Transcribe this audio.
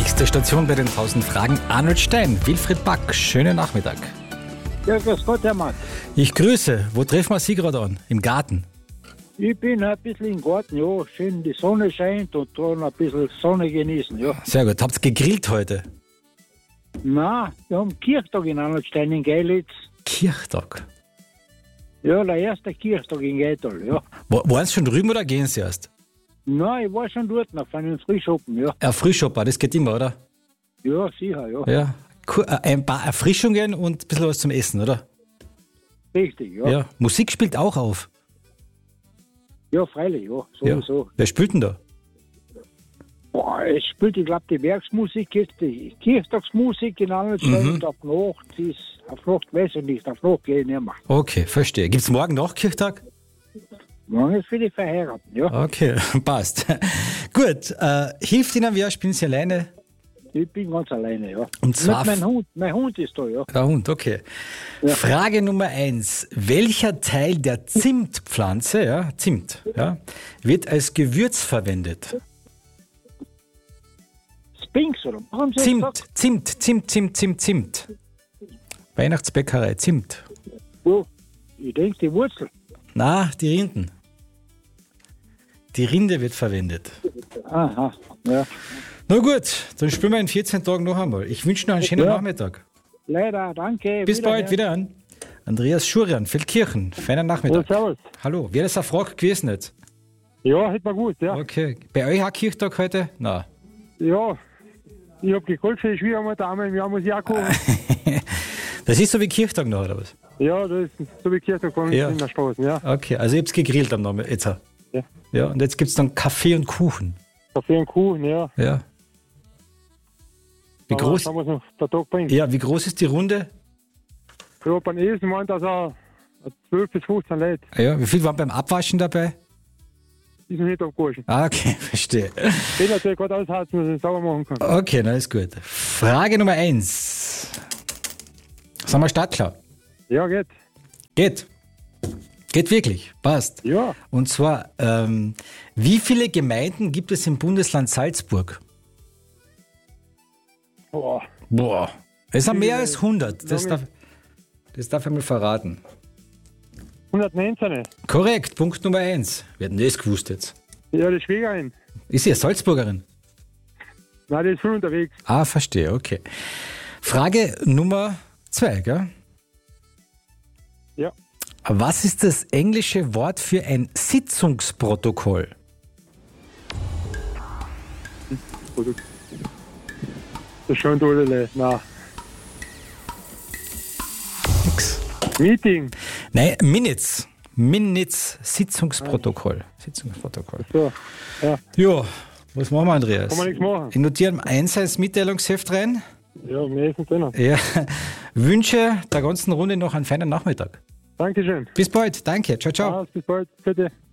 Nächste Station bei den 1000 Fragen. Arnold Stein, Wilfried Back. Schönen Nachmittag. Ja, grüß Gott, Herr Matt. Ich grüße. Wo treffen wir Sie gerade an? Im Garten? Ich bin ein bisschen im Garten, ja. Schön die Sonne scheint und dann ein bisschen Sonne genießen, ja. Sehr gut. Habt ihr gegrillt heute? Nein, wir haben Kirchtag in Arnoldstein in Geilitz. Kirchtag. Ja, der erste Kirchtag in Geital, ja. Waren Sie schon drüben oder gehen Sie erst? Nein, ich war schon dort auf einem Frühschoppen, ja. Frühschopper, das geht immer, oder? Ja, sicher, ja. Ja. Ein paar Erfrischungen und ein bisschen was zum Essen, oder? Richtig, ja. Ja. Musik spielt auch auf. Ja, freilich, ja, sowieso. Wer spielt denn da? Boah, es spielt, ich glaube, die Werksmusik ist die Kirchtagsmusik in Arnoldstein und auf Nacht ist, auf Nacht weiß ich nicht, auf Nacht gehe ich nicht mehr. Okay, verstehe. Gibt es morgen noch Kirchtag? Morgen ist für die Verheiraten, ja. Okay, passt. Gut, hilft Ihnen wer? Spielen Sie alleine? Ich bin ganz alleine, ja. Und zwar mit meinem Hund. Mein Hund ist da, ja. der Hund, okay. Ja. Frage Nummer 1. Welcher Teil der Zimtpflanze, Zimt, wird als Gewürz verwendet? Spinks, oder? Haben Sie gesagt? Zimt. Weihnachtsbäckerei, Zimt. Ja, ich denke, die Wurzel. Na, die Rinden. Die Rinde wird verwendet. Aha, ja. Na gut, dann spielen wir in 14 Tagen noch einmal. Ich wünsche noch einen schönen Nachmittag. Leider, danke. Bis bald, wieder an. Andreas Schurian, Feldkirchen. Feiner Nachmittag. Ja, servus. Hallo, wäre das eine Frage gewesen jetzt? Ja, hätte man gut, ja. Okay. Bei euch auch Kirchtag heute? Nein. Ja, ich habe gekocht für die Schwiegermutter, einmal im Jahr muss ich auch kochen. Das ist so wie Kirchtag noch, oder was? Ja, das ist so wie Kirchtag bei uns in der Straße, ja. Okay, also ihr habt gegrillt am Nachmittag. Jetzt. Ja. Ja, und jetzt gibt es dann Kaffee und Kuchen. Kaffee und Kuchen, ja. Ja. Wie groß? Schauen wir, was noch der Tag bringt. Ja, wie groß ist die Runde? Ja, beim Essen meint dass er 12 bis 15 Leute. Ja, wie viel waren beim Abwaschen dabei? Die sind nicht abgewaschen. Ah, okay, verstehe. Den natürlich gerade ausheizen, dass ich es sauber machen kann. Okay, na ist gut. Frage Nummer 1. Sind wir startklar? Ja, geht. Geht. Geht wirklich. Passt. Ja. Und zwar, wie viele Gemeinden gibt es im Bundesland Salzburg? Boah. Es sind mehr als 100. Das darf ich mal verraten. 119. Korrekt, Punkt Nummer 1. Wir hätten das gewusst jetzt. Ja, die Schwiegerin. Ist sie eine Salzburgerin? Nein, die ist schon unterwegs. Ah, verstehe, okay. Frage Nummer 2, gell? Ja. Was ist das englische Wort für ein Sitzungsprotokoll? Das ist schon toll. Nein. Nix. Meeting. Nein, Minutes. Sitzungsprotokoll. Sitzungsprotokoll. So, ja. Ja, was machen wir, Andreas? Kann man nichts machen. Ich notiere am Mitteilungsheft rein. Ja, wir essen drinnen. Ja. Wünsche der ganzen Runde noch einen feinen Nachmittag. Dankeschön. Bis bald. Danke. Ciao, ciao. Bis bald. Bitte.